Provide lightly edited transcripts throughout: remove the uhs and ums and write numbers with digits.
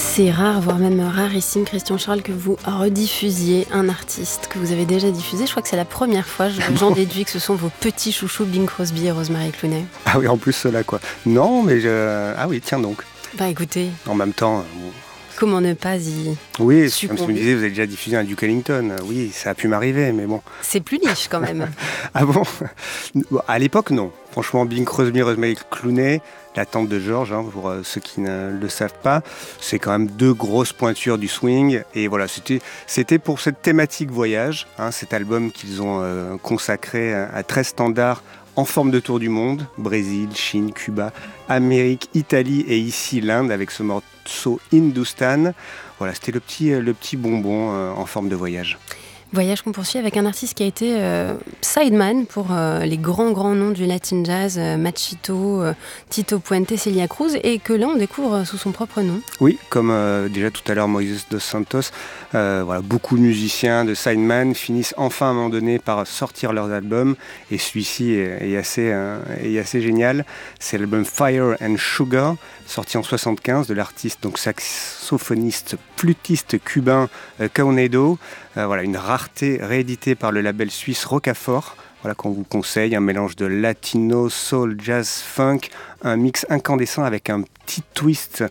C'est rare, voire même rarissime, Christian Charles, que vous rediffusiez un artiste que vous avez déjà diffusé. Je crois que c'est la première fois. J'en déduis que ce sont vos petits chouchous Bing Crosby et Rosemary Clooney. Ah oui, en plus cela quoi. Non, mais ah oui, tiens donc. Bah écoutez, En même temps, comment ne pas y oui, comme succomber. tu me disais, vous avez déjà diffusé un Duke Ellington. Oui, ça a pu m'arriver, mais bon. C'est plus niche quand même. Ah bon? Bon, à l'époque, non. Franchement, Bing Crosby, Rosemary Clooney, la tante de George, pour ceux qui ne le savent pas, c'est quand même deux grosses pointures du swing. Et voilà, c'était pour cette thématique voyage, cet album qu'ils ont consacré à 13 standards en forme de tour du monde, Brésil, Chine, Cuba, Amérique, Italie et ici l'Inde avec ce morceau Hindustan. Voilà, c'était le petit bonbon en forme de voyage. Voyage qu'on poursuit avec un artiste qui a été sideman pour les grands noms du latin jazz, Machito, Tito Puente, Celia Cruz, et que là on découvre sous son propre nom. Oui, comme déjà tout à l'heure Moises dos Santos, voilà, beaucoup de musiciens de sideman finissent enfin à un moment donné par sortir leurs albums, et celui-ci est assez génial. C'est l'album Fire and Sugar, sorti en 75 de l'artiste donc saxophoniste flûtiste cubain Kaunedo. Voilà, une rareté rééditée par le label suisse Rocafort. Voilà, qu'on vous conseille, un mélange de latino, soul, jazz, funk, un mix incandescent avec un petit twist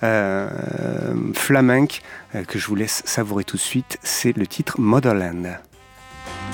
flamenque que je vous laisse savourer tout de suite. C'est le titre Motherland.